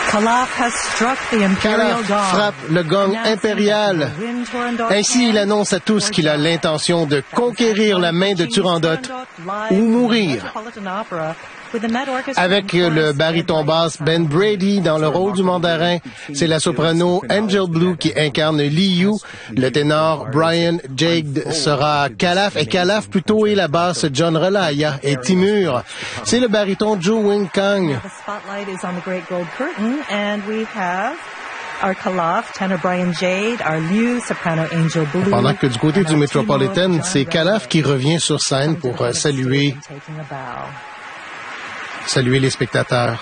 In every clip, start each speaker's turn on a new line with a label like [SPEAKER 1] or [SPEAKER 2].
[SPEAKER 1] Calaf frappe le gong impérial. Ainsi, il annonce à tous qu'il a l'intention de conquérir la main de Turandot ou mourir. Avec le baryton basse Ben Brady dans le rôle du mandarin, c'est la soprano Angel Blue qui incarne Liu. Le ténor Brian Jagd sera Calaf et Calaf plutôt et la basse John Relaya et Timur. C'est le baryton Joe Wing Kang.
[SPEAKER 2] Our Calaf, tenor Brian Jagd, our Liu, soprano Angel Blue.
[SPEAKER 1] Pendant que du côté du Metropolitan, c'est Calaf qui revient sur scène pour saluer les spectateurs.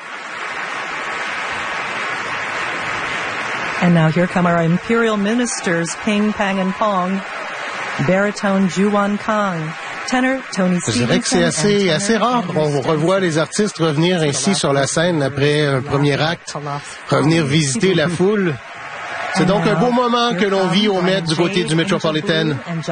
[SPEAKER 2] And now here come our imperial ministers, Ping, Pang, and Pong, baritone Juan Kang.
[SPEAKER 1] Je dirais que c'est assez rare. On revoit les artistes revenir ainsi sur la scène après un premier acte, revenir visiter la foule. C'est donc un beau moment que l'on vit au Met du côté du Metropolitan.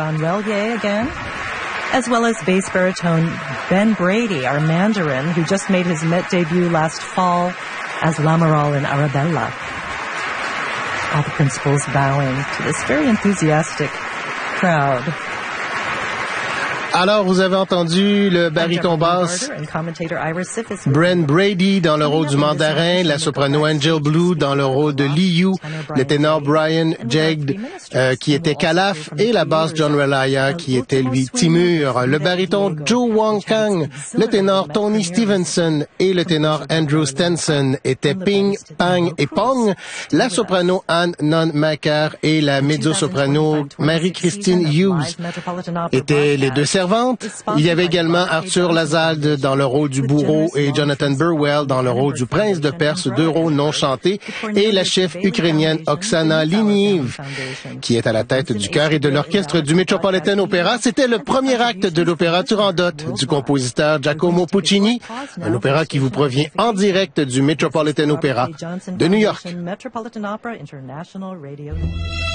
[SPEAKER 2] As well as bass baritone Ben Brady, our Mandarin, who just made his Met debut last fall as Lamoral in Arabella. All the principals bowing to this very enthusiastic crowd.
[SPEAKER 1] Alors, vous avez entendu le baryton basse Bren Brady dans le rôle du mandarin, la soprano Angel Blue dans le rôle de Liu, le ténor Brian Jagd qui était Calaf et la basse John Relaya qui était lui Timur, le baryton Joe Wong Kang, le ténor Tony Stevenson et le ténor Andrew Stenson étaient Ping, Pang et Pong, la soprano Anne Non Macker et la mezzo-soprano Marie-Christine Hughes étaient les deux servantes. Il y avait également Arthur Lazalde dans le rôle du bourreau et Jonathan Burwell dans le rôle du prince de Perse, deux rôles non chantés, et la chef ukrainienne Oksana Liniev, qui est à la tête du chœur et de l'orchestre du Metropolitan Opera. C'était le premier acte de l'opéra Turandot du compositeur Giacomo Puccini, un opéra qui vous provient en direct du Metropolitan Opera de New York.